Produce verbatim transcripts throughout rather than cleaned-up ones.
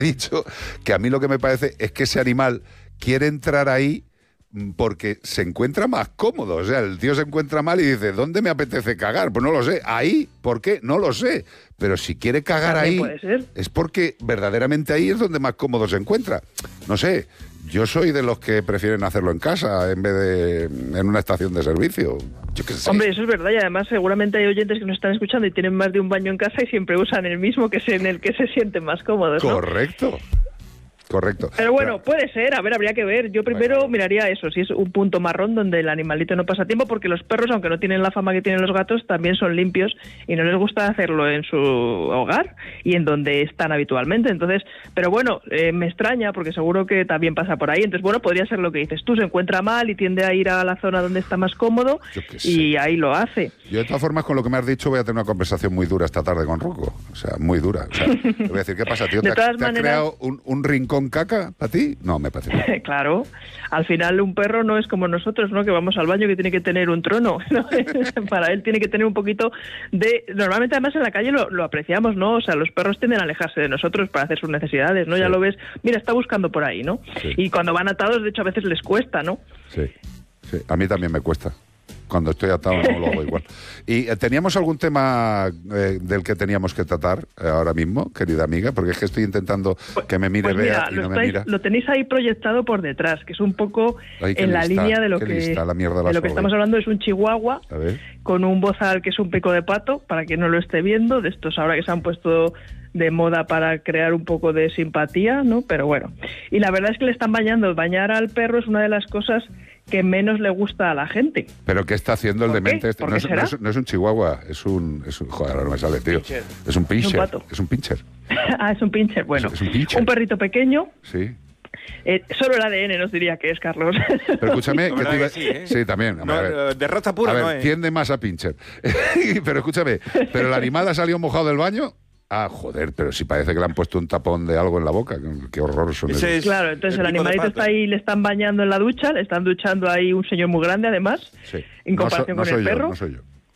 dicho que a mí lo que me parece es que ese animal quiere entrar ahí porque se encuentra más cómodo. O sea, el tío se encuentra mal y dice, ¿dónde me apetece cagar? Pues no lo sé. ¿Ahí? ¿Por qué? No lo sé. Pero si quiere cagar ahí, puede ser. es porque verdaderamente ahí es donde más cómodo se encuentra. No sé, yo soy de los que prefieren hacerlo en casa en vez de en una estación de servicio. Yo qué sé. Hombre, eso es verdad, y además seguramente hay oyentes que nos están escuchando y tienen más de un baño en casa y siempre usan el mismo, que es en el que se sienten más cómodos, ¿no? Correcto. Correcto. Pero bueno, Pero... puede ser, a ver, habría que ver. Yo primero bueno. miraría eso, si es un punto marrón donde el animalito no pasa tiempo, porque los perros, aunque no tienen la fama que tienen los gatos, también son limpios y no les gusta hacerlo en su hogar y en donde están habitualmente. Entonces, pero bueno, eh, me extraña porque seguro que también pasa por ahí. Entonces, bueno, podría ser lo que dices tú, se encuentra mal y tiende a ir a la zona donde está más cómodo y ahí lo hace. Yo de todas formas, con lo que me has dicho, voy a tener una conversación muy dura esta tarde con Rocco. O sea, muy dura. O sea, te voy a decir, ¿qué pasa, tío? ¿Te, ¿te maneras... has creado un, un rincón caca para ti? No, me parece. Claro, al final un perro no es como nosotros, ¿no? Que vamos al baño, que tiene que tener un trono, ¿no? Para él tiene que tener un poquito de... Normalmente además en la calle lo, lo apreciamos, ¿no? O sea, los perros tienden a alejarse de nosotros para hacer sus necesidades, ¿no? Sí. Ya lo ves, mira, está buscando por ahí, ¿no? Sí. Y cuando van atados, de hecho, a veces les cuesta, ¿no? Sí, sí, a mí también me cuesta. Cuando estoy atado no lo hago igual. ¿Y eh, teníamos algún tema eh, del que teníamos que tratar eh, ahora mismo, querida amiga? Porque es que estoy intentando que me mire, pues mira, vea y lo no estáis, me mira. Lo tenéis ahí proyectado por detrás, que es un poco Ay, en la lista, línea de lo que, lista, la mierda de la lo que estamos hablando. Es un chihuahua con un bozal que es un pico de pato, para quien no lo esté viendo, de estos ahora que se han puesto de moda para crear un poco de simpatía, ¿no? Pero bueno. Y la verdad es que le están bañando. Bañar al perro es una de las cosas que menos le gusta a la gente. ¿Pero qué está haciendo el demente este? No es, no, es, no es un chihuahua, es un... Es un joder, ahora no me sale, tío. Pincher. Es un pincher. Es un, es un pincher. Ah, es un pincher. Bueno, es, es un pincher. Un perrito pequeño. Sí. Eh, solo el A D N nos diría que es, Carlos. Pero escúchame, no, que te iba... sí, ¿eh? sí, también. No, a ver, de raza pura a ver, no es. tiende más a pincher. Pero escúchame, ¿pero el animal ha salido mojado del baño? Ah, joder, pero si parece que le han puesto un tapón de algo en la boca. Qué horror son esos. Es claro, entonces el, el animalito está ahí, le están bañando en la ducha, le están duchando ahí un señor muy grande, además, sí. en comparación no so, no con el yo, perro. No soy yo.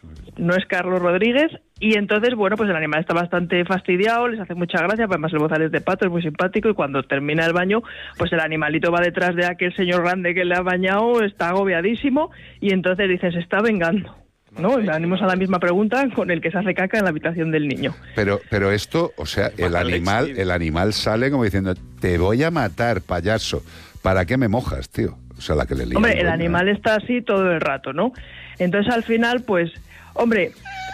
No es Carlos Rodríguez. Y entonces, bueno, pues el animal está bastante fastidiado, les hace mucha gracia, además el bozal es de pato, es muy simpático, y cuando termina el baño, pues el animalito va detrás de aquel señor grande que le ha bañado, está agobiadísimo, y entonces dice, se está vengando. ¿No? Venimos a la misma pregunta con el que se hace caca en la habitación del niño. Pero, pero esto, o sea, el animal, el animal sale como diciendo, te voy a matar, payaso. ¿Para qué me mojas, tío? O sea, la que le lía. Hombre, el animal está así todo el rato, ¿no? Entonces, al final, pues, hombre,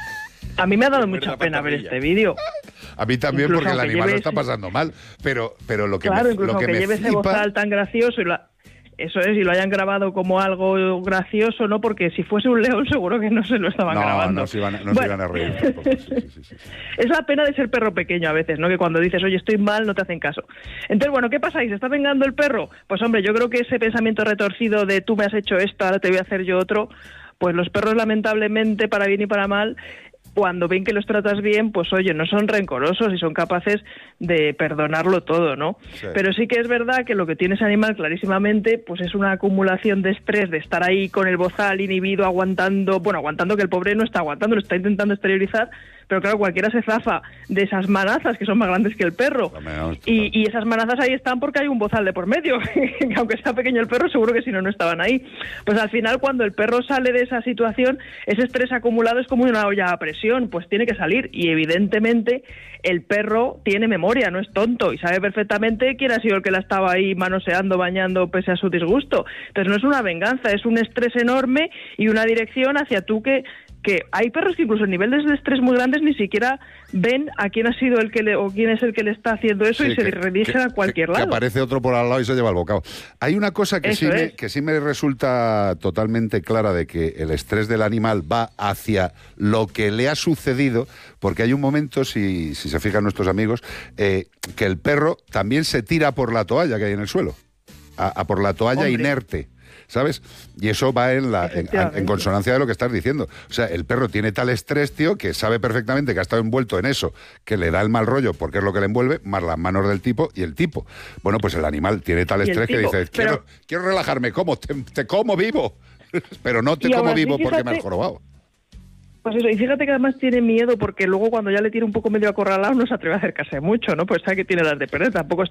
a mí me ha dado mucha pena ver este vídeo. A mí también, incluso porque el animal lleve... lo está pasando mal. Pero, pero lo que claro, me, incluso lo que aunque me lleve flipa... ese bozal tan gracioso y la... Eso es, y lo hayan grabado como algo gracioso, ¿no? Porque si fuese un león seguro que no se lo estaban no, grabando. No, no se iban, no bueno. se iban a reír tampoco. Sí, sí, sí, sí. Es la pena de ser perro pequeño a veces, ¿no? Que cuando dices, oye, estoy mal, no te hacen caso. Entonces, bueno, ¿qué pasa? ¿Y se está vengando el perro? Pues hombre, yo creo que ese pensamiento retorcido de tú me has hecho esto, ahora te voy a hacer yo otro, pues los perros lamentablemente, para bien y para mal, cuando ven que los tratas bien, pues oye, no son rencorosos y son capaces de perdonarlo todo, ¿no? Sí. Pero sí que es verdad que lo que tiene ese animal clarísimamente, pues es una acumulación de estrés, de estar ahí con el bozal inhibido, aguantando, bueno, aguantando que el pobre no está aguantando, lo está intentando exteriorizar, pero claro, cualquiera se zafa de esas manazas que son más grandes que el perro. Y, y esas manazas ahí están porque hay un bozal de por medio, que aunque sea pequeño el perro, seguro que si no, no estaban ahí. Pues al final, cuando el perro sale de esa situación, ese estrés acumulado es como una olla a presión, pues tiene que salir. Y evidentemente el perro tiene memoria, no es tonto, y sabe perfectamente quién ha sido el que la estaba ahí manoseando, bañando, pese a su disgusto. Entonces no es una venganza, es un estrés enorme y una dirección hacia tú que... que hay perros que incluso en niveles de estrés muy grandes ni siquiera ven a quién ha sido el que le, o quién es el que le está haciendo eso, sí, y se que, redirigen que, a cualquier que, lado. Que aparece otro por al lado y se lleva el bocado. Hay una cosa que sí, me, que sí me resulta totalmente clara, de que el estrés del animal va hacia lo que le ha sucedido, porque hay un momento, si, si se fijan nuestros amigos, eh, que el perro también se tira por la toalla que hay en el suelo, a, a por la toalla Hombre. inerte. ¿Sabes? Y eso va en, la, en, en consonancia de lo que estás diciendo. O sea, el perro tiene tal estrés, tío, que sabe perfectamente que ha estado envuelto en eso, que le da el mal rollo porque es lo que le envuelve, más las manos del tipo y el tipo. Bueno, pues el animal tiene tal estrés que dice, quiero, pero... quiero relajarme, ¿cómo? Te, te como vivo, pero no te como vivo fíjate... porque me has jorobado. Pues eso, y fíjate que además tiene miedo porque luego cuando ya le tiene un poco medio acorralado no se atreve a acercarse mucho, ¿no? Pues sabe que tiene las de perder, tampoco